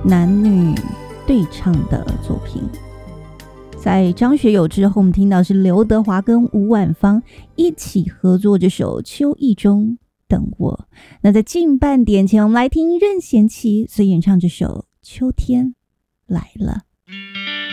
男女对唱的作品。在张学友之后，我们听到是刘德华跟吴婉芳一起合作这首《秋意中等我》。那在近半点前，我们来听任贤齐所演唱这首《秋天来了》。